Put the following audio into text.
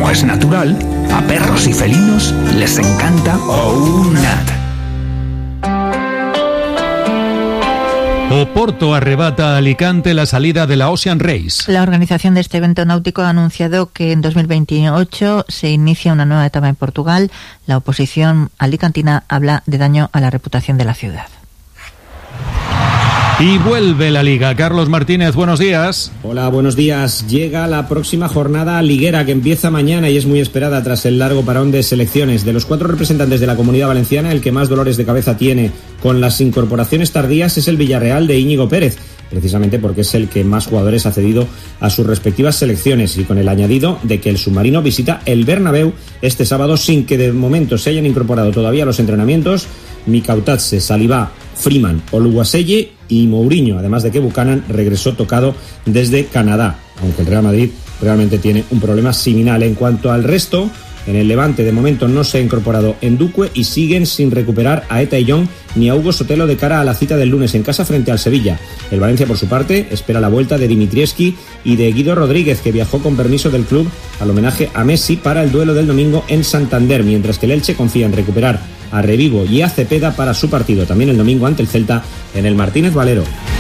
como es natural, a perros y felinos les encanta OUNAT. Oporto arrebata a Alicante la salida de la Ocean Race. La organización de este evento náutico ha anunciado que en 2028 se inicia una nueva etapa en Portugal. La oposición alicantina habla de daño a la reputación de la ciudad. Y vuelve la Liga. Carlos Martínez, buenos días. Hola, buenos días. Llega la próxima jornada liguera que empieza mañana y es muy esperada tras el largo parón de selecciones. De los 4 representantes de la Comunidad Valenciana, el que más dolores de cabeza tiene con las incorporaciones tardías es el Villarreal de Íñigo Pérez, precisamente porque es el que más jugadores ha cedido a sus respectivas selecciones y con el añadido de que el submarino visita el Bernabéu este sábado sin que de momento se hayan incorporado todavía a los entrenamientos Mikautadze, Salivá, Freeman, Oluwaseye y Mourinho, además de que Buchanan regresó tocado desde Canadá, aunque el Real Madrid realmente tiene un problema similar. En cuanto al resto, en el Levante de momento no se ha incorporado Nduque y siguen sin recuperar a Eta Young ni a Hugo Sotelo de cara a la cita del lunes en casa frente al Sevilla. El Valencia, por su parte, espera la vuelta de Dimitrievski y de Guido Rodríguez, que viajó con permiso del club al homenaje a Messi para el duelo del domingo en Santander, mientras que el Elche confía en recuperar a Revivo y a Cepeda para su partido también el domingo ante el Celta en el Martínez Valero.